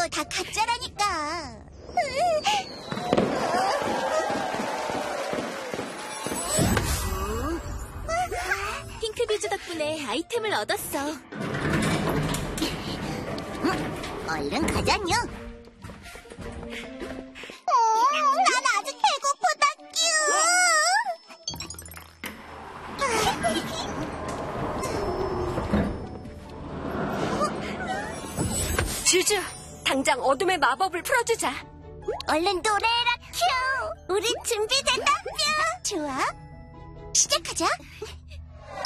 거 다 가짜라니까. 핑크뷰즈 덕분에 아이템을 얻었어. 얼른 가자뇨. 난 아직 배고프다, 쭈쭈, 당장 어둠의 마법을 풀어주자. 얼른 노래해라, 큐. 우리 준비됐다, 뿅. 좋아. 시작하자.